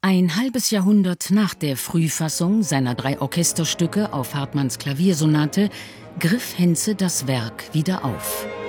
Ein halbes Jahrhundert nach der Frühfassung seiner 3 Orchesterstücke auf Hartmanns Klaviersonate griff Henze das Werk wieder auf.